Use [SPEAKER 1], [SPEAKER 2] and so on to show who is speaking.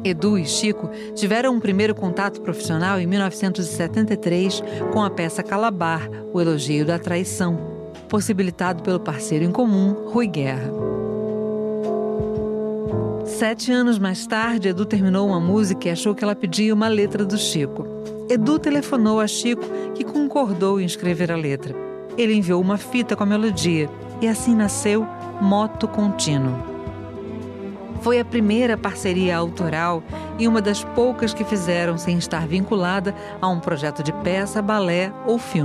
[SPEAKER 1] Edu e Chico tiveram um primeiro contato profissional em 1973 com a peça Calabar, O Elogio da Traição, possibilitado pelo parceiro em comum, Rui Guerra. 7 anos mais tarde, Edu terminou uma música e achou que ela pedia uma letra do Chico. Edu telefonou a Chico, que concordou em escrever a letra. Ele enviou uma fita com a melodia e assim nasceu Moto Contínuo. Foi a primeira parceria autoral e uma das poucas que fizeram sem estar vinculada a um projeto de peça, balé ou filme.